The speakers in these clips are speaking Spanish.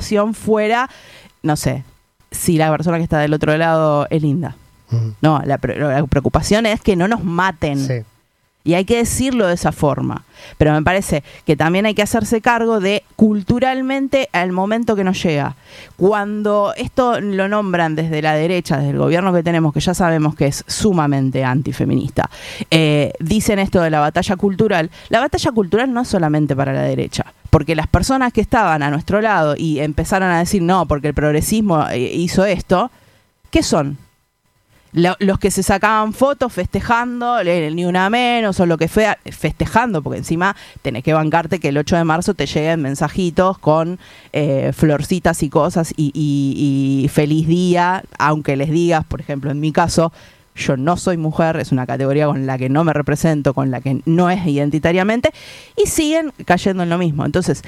preocupación fuera, no sé, si la persona que está del otro lado es linda. No, la preocupación es que no nos maten. Sí. Y hay que decirlo de esa forma. Pero me parece que también hay que hacerse cargo de culturalmente al momento que nos llega. Cuando esto lo nombran desde la derecha, desde el gobierno que tenemos, que ya sabemos que es sumamente antifeminista, dicen esto de la batalla cultural. La batalla cultural no es solamente para la derecha. Porque las personas que estaban a nuestro lado y empezaron a decir no, porque el progresismo hizo esto, ¿qué son? Los que se sacaban fotos festejando, el Ni Una Menos o lo que fue, festejando, porque encima tenés que bancarte que el 8 de marzo te lleguen mensajitos con florcitas y cosas y feliz día, aunque les digas, por ejemplo, en mi caso, yo no soy mujer, es una categoría con la que no me represento, con la que no es identitariamente, y siguen cayendo en lo mismo. Entonces,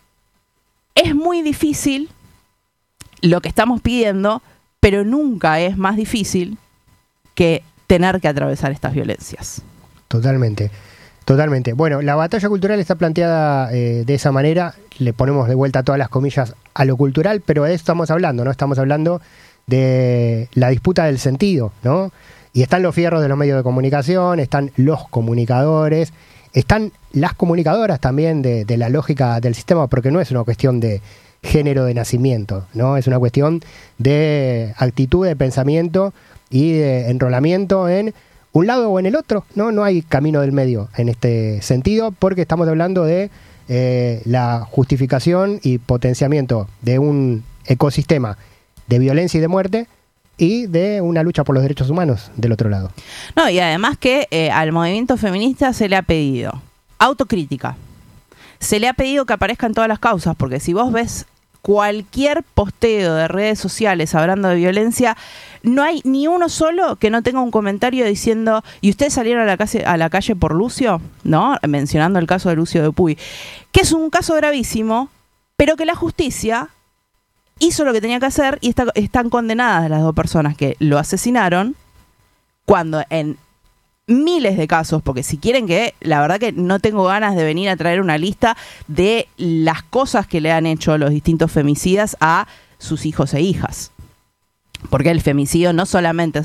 es muy difícil lo que estamos pidiendo, pero nunca es más difícil que tener que atravesar estas violencias. Totalmente, totalmente. Bueno, la batalla cultural está planteada de esa manera, le ponemos de vuelta todas las comillas a lo cultural, pero de eso estamos hablando, ¿no? Estamos hablando de la disputa del sentido, ¿no? Y están los fierros de los medios de comunicación, están los comunicadores, están las comunicadoras también de la lógica del sistema, porque no es una cuestión de género de nacimiento, ¿no? Es una cuestión de actitud, de pensamiento y de enrolamiento en un lado o en el otro, ¿no? No hay camino del medio en este sentido, porque estamos hablando de la justificación y potenciamiento de un ecosistema de violencia y de muerte y de una lucha por los derechos humanos del otro lado. No, y además que al movimiento feminista se le ha pedido autocrítica, se le ha pedido que aparezca en todas las causas, porque si vos ves cualquier posteo de redes sociales hablando de violencia, no hay ni uno solo que no tenga un comentario diciendo, ¿y ustedes salieron a la calle por Lucio? ¿No? Mencionando el caso de Lucio Dupuy, que es un caso gravísimo, pero que la justicia hizo lo que tenía que hacer y están condenadas las dos personas que lo asesinaron, cuando en miles de casos, porque si quieren que, la verdad que no tengo ganas de venir a traer una lista de las cosas que le han hecho los distintos femicidas a sus hijos e hijas. Porque el femicidio no solamente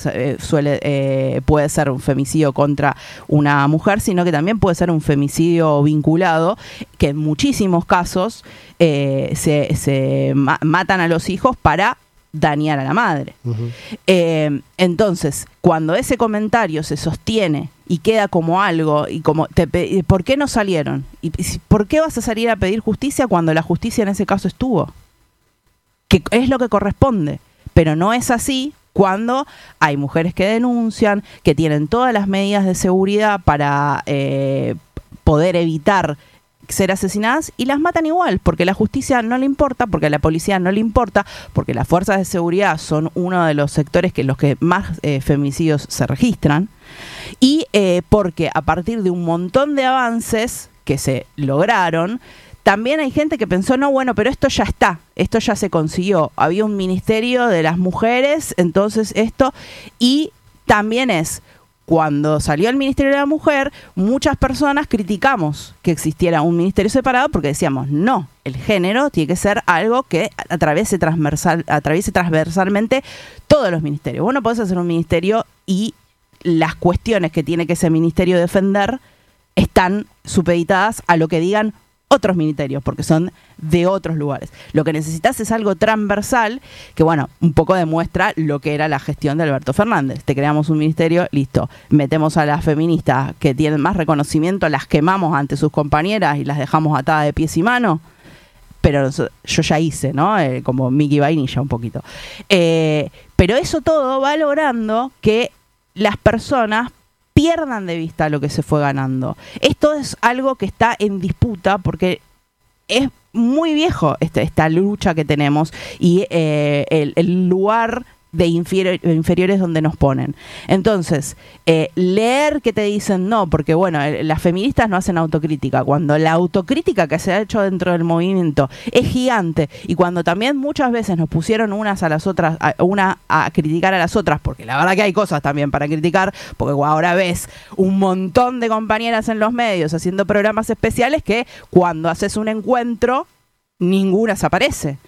puede ser un femicidio contra una mujer, sino que también puede ser un femicidio vinculado, que en muchísimos casos matan a los hijos para dañar a la madre. Uh-huh. Entonces, cuando ese comentario se sostiene y queda como algo, y como ¿por qué no salieron? ¿Y por qué vas a salir a pedir justicia cuando la justicia en ese caso estuvo? Que es lo que corresponde. Pero no es así cuando hay mujeres que denuncian, que tienen todas las medidas de seguridad para poder evitar ser asesinadas y las matan igual, porque la justicia no le importa, porque a la policía no le importa, porque las fuerzas de seguridad son uno de los sectores en los que más femicidios se registran, y porque a partir de un montón de avances que se lograron, también hay gente que pensó, no, bueno, pero esto ya está, esto ya se consiguió. Había un ministerio de las mujeres, entonces esto, y también cuando salió el Ministerio de la Mujer, muchas personas criticamos que existiera un ministerio separado porque decíamos, no, el género tiene que ser algo que atraviese transversalmente todos los ministerios. Vos no podés hacer un ministerio y las cuestiones que tiene que ese ministerio defender están supeditadas a lo que digan otros ministerios, porque son de otros lugares. Lo que necesitas es algo transversal, que bueno, un poco demuestra lo que era la gestión de Alberto Fernández. Te creamos un ministerio, listo, metemos a las feministas que tienen más reconocimiento, las quemamos ante sus compañeras y las dejamos atadas de pies y manos, pero yo ya hice, ¿no? Como Mickey Vainilla un poquito. Pero eso todo va logrando que las personas pierdan de vista lo que se fue ganando. Esto es algo que está en disputa porque es muy viejo esta lucha que tenemos y el lugar de inferiores donde nos ponen. Entonces, leer que te dicen no, porque bueno, las feministas no hacen autocrítica, cuando la autocrítica que se ha hecho dentro del movimiento es gigante, y cuando también muchas veces nos pusieron unas a las otras, una a criticar a las otras, porque la verdad que hay cosas también para criticar, porque ahora ves un montón de compañeras en los medios haciendo programas especiales que cuando haces un encuentro ninguna se aparece.